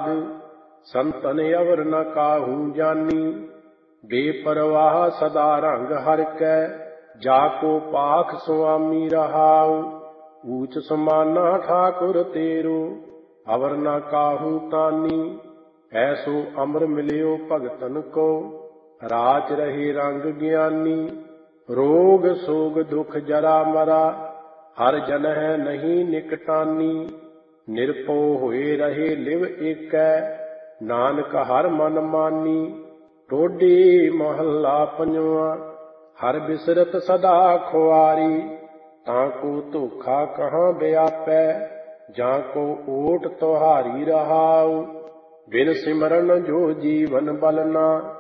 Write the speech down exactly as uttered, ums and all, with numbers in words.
आद संतन अवर न काहू जानी। बेपरवाह सदा रंग हर कै जाको पाख स्वामी रहाऊ। ऊच समाना ठाकुर तेरो अवर न काहू तानी। ऐसो अमर मिलियो भगतन को राच रहे रंग ज्ञानी। रोग सोग दुख जरा मरा हर जन है नहीं निकटानी। निरपो होए रहे लिव एकै नानक हर मन मानी। टोडी महला पंजवा हर बिसरत सदा खुआरी। ताको धोखा कहाँ व्यापै जाको ओट तुहारी रहाऊ। बिन सिमरन जो जीवन बलना